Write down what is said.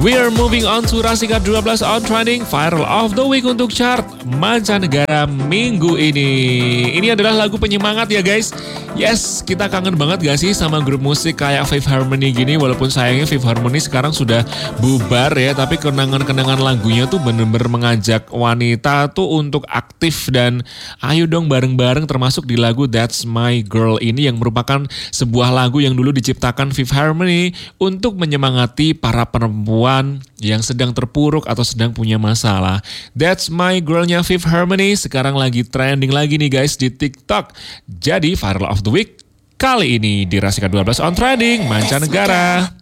We're moving on to Rasika 12 on trending viral of the week untuk chart mancanegara minggu ini. Ini adalah lagu penyemangat ya guys. Yes, kita kangen banget gak sih sama grup musik kayak Fifth Harmony gini. Walaupun sayangnya Fifth Harmony sekarang sudah bubar ya. Tapi kenangan-kenangan lagunya tuh bener-bener mengajak wanita tuh untuk aktif. Dan ayo dong bareng-bareng termasuk di lagu That's My Girl ini. Yang merupakan sebuah lagu yang dulu diciptakan Fifth Harmony untuk menyemangati para perempuan yang sedang terpuruk atau sedang punya masalah. That's My Girl-nya Fifth Harmony sekarang lagi trending lagi nih guys di TikTok. Jadi viral of the week kali ini di Rasika 12 on trending mancanegara.